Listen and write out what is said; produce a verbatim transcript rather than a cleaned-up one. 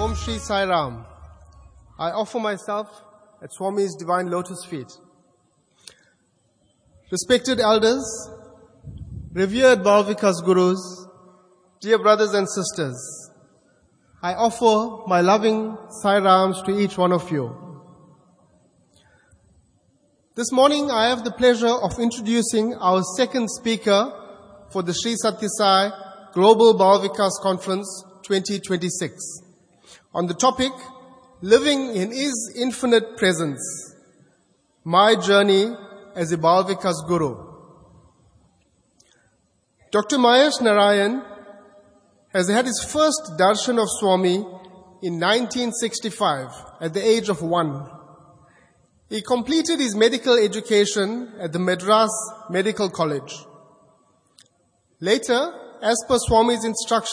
Om Shri Sai Ram. I offer myself at Swami's divine lotus feet. Respected elders, revered Balvikas Gurus, dear brothers and sisters, I offer my loving Sai Rams to each one of you. This morning I have the pleasure of introducing our second speaker for the Sri Sathya Sai Global Balvikas Conference twenty twenty-six on the topic, Living in His Infinite Presence, My Journey as a Balvikas Guru. Doctor Mahesh Narayan has had his first darshan of Swami in nineteen sixty-five at the age of one. He completed his medical education at the Madras Medical College. Later, as per Swami's instruction,